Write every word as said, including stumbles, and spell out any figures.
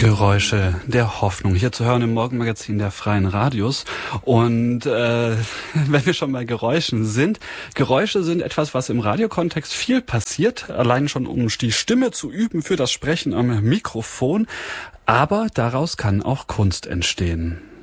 Geräusche der Hoffnung, hier zu hören im Morgenmagazin der Freien Radios. Und äh, wenn wir schon bei Geräuschen sind, Geräusche sind etwas, was im Radiokontext viel passiert, allein schon um die Stimme zu üben für das Sprechen am Mikrofon. Aber daraus kann auch Kunst entstehen.